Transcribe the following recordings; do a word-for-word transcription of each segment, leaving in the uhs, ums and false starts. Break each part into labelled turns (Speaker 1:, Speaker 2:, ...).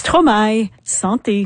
Speaker 1: Stromae, santé.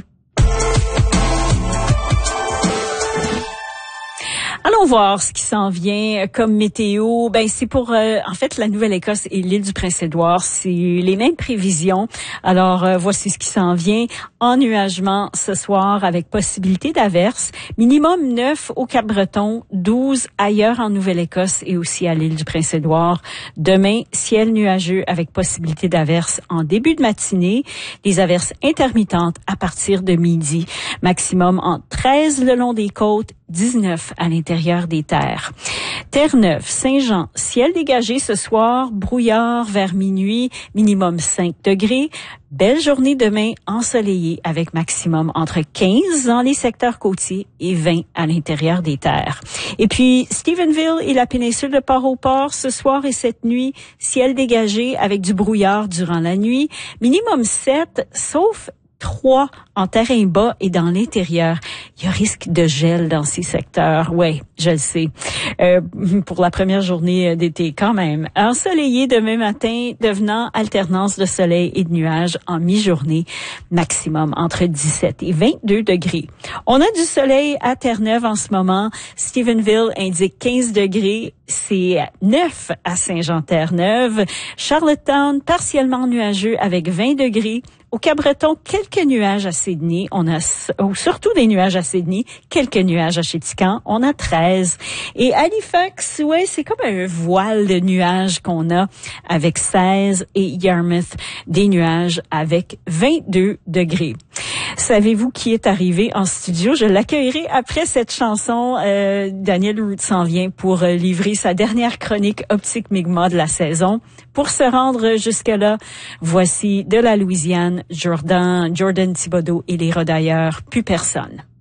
Speaker 1: Allons voir ce qui s'en vient comme météo. Ben c'est pour euh, en fait la Nouvelle-Écosse et l'île du Prince-Édouard, c'est les mêmes prévisions. Alors euh, voici ce qui s'en vient. Ennuagement ce soir avec possibilité d'averses, minimum neuf au Cap-Breton, douze ailleurs en Nouvelle-Écosse et aussi à l'île du Prince-Édouard. Demain, ciel nuageux avec possibilité d'averses en début de matinée, des averses intermittentes à partir de midi. Maximum en treize le long des côtes, dix-neuf à l'intérieur des terres. Terre-Neuve, Saint-Jean, ciel dégagé ce soir, brouillard vers minuit, minimum cinq degrés. Belle journée demain ensoleillée avec maximum entre quinze dans les secteurs côtiers et vingt à l'intérieur des terres. Et puis, Stephenville et la péninsule de Port-au-Port ce soir et cette nuit, ciel dégagé avec du brouillard durant la nuit, minimum sept, sauf trois en terrain bas et dans l'intérieur. Il y a risque de gel dans ces secteurs. Oui, je le sais. Euh, pour la première journée d'été quand même. Ensoleillé demain matin, devenant alternance de soleil et de nuages en mi-journée. Maximum entre dix-sept et vingt-deux degrés. On a du soleil à Terre-Neuve en ce moment. Stephenville indique quinze degrés. C'est neuf à Saint-Jean-Terre-Neuve. Charlottetown, partiellement nuageux avec vingt degrés. Au Cap-Breton, quelques nuages à Sydney. On a surtout des nuages à Sydney, quelques nuages à Chéticamp. On a treize. Et Halifax, ouais, c'est comme un voile de nuages qu'on a avec seize et Yarmouth, des nuages avec vingt-deux degrés. Savez-vous qui est arrivé en studio? Je l'accueillerai après cette chanson. Euh, Daniel Root s'en vient pour euh, livrer sa dernière chronique Optique Mi'kmaq de la saison. Pour se rendre jusque-là, voici de la Louisiane, Jordan, Jordan Thibodeau et les Rodailleurs, plus personne.